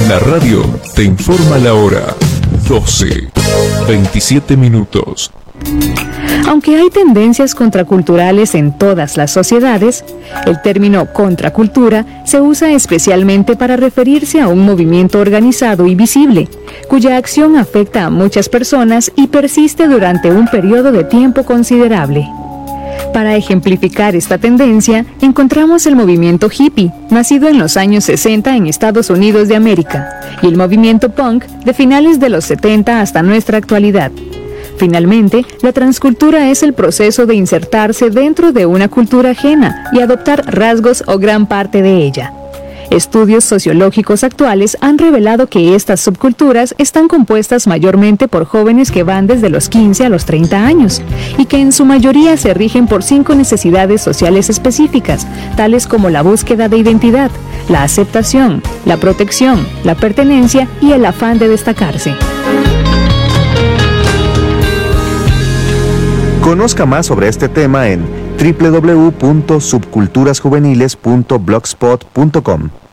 La radio te informa la hora. 12:27 minutos. Aunque hay tendencias contraculturales en todas las sociedades, el término contracultura se usa especialmente para referirse a un movimiento organizado y visible, cuya acción afecta a muchas personas y persiste durante un periodo de tiempo considerable. Para ejemplificar esta tendencia, encontramos el movimiento hippie, nacido en los años 60 en Estados Unidos de América, y el movimiento punk de finales de los 70 hasta nuestra actualidad. Finalmente, la transcultura es el proceso de insertarse dentro de una cultura ajena y adoptar rasgos o gran parte de ella. Estudios sociológicos actuales han revelado que estas subculturas están compuestas mayormente por jóvenes que van desde los 15 a los 30 años y que en su mayoría se rigen por 5 necesidades sociales específicas, tales como la búsqueda de identidad, la aceptación, la protección, la pertenencia y el afán de destacarse. Conozca más sobre este tema en www.subculturasjuveniles.blogspot.com.